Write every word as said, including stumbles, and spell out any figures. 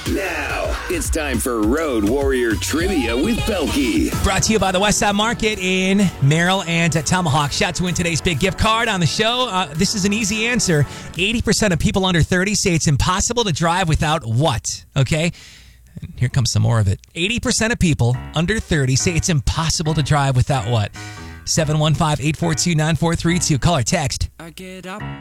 Now, it's time for Road Warrior Trivia with Belky. Brought to you by the Westside Market in Merrill and at Tomahawk. Shout to win today's big gift card on the show. Uh, this is an easy answer. eighty percent of people under thirty say it's impossible to drive without what? Okay? And here comes some more of it. eighty percent of people under thirty say it's impossible to drive without what? seven one five, eight four two, nine four three two. Call or text. I get up.